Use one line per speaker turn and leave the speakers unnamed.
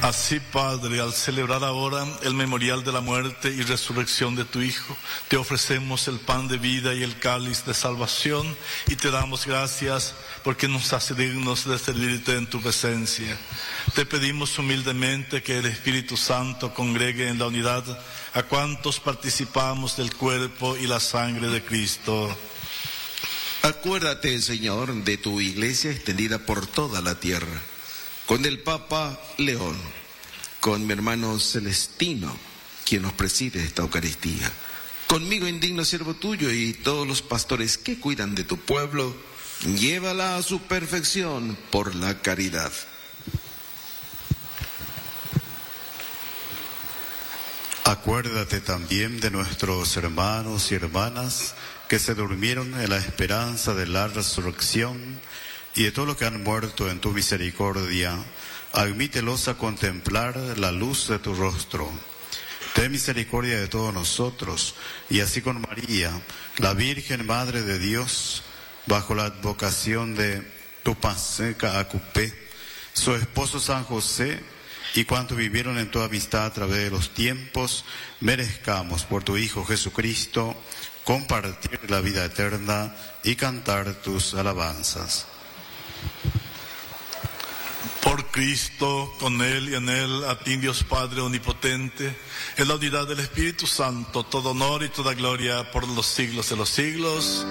Así, Padre, al celebrar ahora el memorial de la muerte y resurrección de tu Hijo, te ofrecemos el pan de vida y el cáliz de salvación y te damos gracias porque nos hace dignos de servirte en tu presencia. Te pedimos humildemente que el Espíritu Santo congregue en la unidad a cuantos participamos del cuerpo y la sangre de Cristo.
Acuérdate, Señor, de tu iglesia extendida por toda la tierra, con el Papa León, con mi hermano Celestino, quien nos preside esta Eucaristía, conmigo, indigno siervo tuyo, y todos los pastores que cuidan de tu pueblo. Llévala a su perfección por la caridad.
Acuérdate también de nuestros hermanos y hermanas que se durmieron en la esperanza de la resurrección y de todos los que han muerto en tu misericordia. Admítelos a contemplar la luz de tu rostro. Ten misericordia de todos nosotros, y así con María, la Virgen Madre de Dios, bajo la advocación de Tupaseca Acupé, su esposo San José, y cuantos vivieron en tu amistad a través de los tiempos, merezcamos por tu Hijo Jesucristo compartir la vida eterna y cantar tus alabanzas.
Por Cristo, con Él y en Él, a ti, Dios Padre Omnipotente, en la unidad del Espíritu Santo, todo honor y toda gloria por los siglos de los siglos.